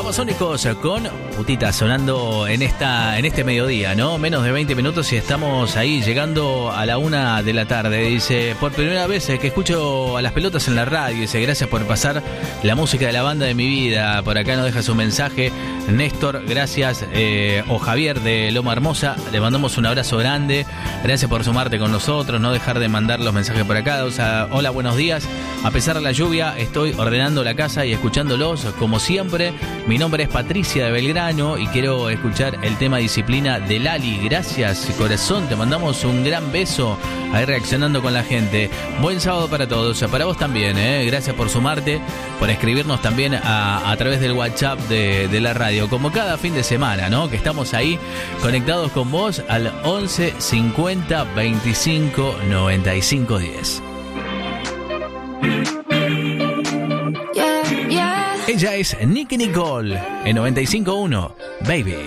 Babasónicos con Putita sonando en este mediodía, ¿no? Menos de 20 minutos y estamos ahí llegando a la 1 de la tarde. Dice, por primera vez que escucho a las pelotas en la radio. Dice, gracias por pasar la música de la banda de mi vida. Por acá nos deja su mensaje Néstor, gracias. O Javier de Loma Hermosa, le mandamos un abrazo grande. Gracias por sumarte con nosotros, no dejar de mandar los mensajes por acá. O sea, hola, buenos días. A pesar de la lluvia, estoy ordenando la casa y escuchándolos como siempre. Mi nombre es Patricia de Belgrano y quiero escuchar el tema Disciplina de Lali. Gracias, corazón, te mandamos un gran beso ahí reaccionando con la gente. Buen sábado para todos, para vos también, gracias por sumarte, por escribirnos también a través del WhatsApp de la radio, como cada fin de semana, ¿no? Que estamos ahí conectados con vos al 11 50 25 95 10. Ella es Nicki Nicole en 95.1, Baby.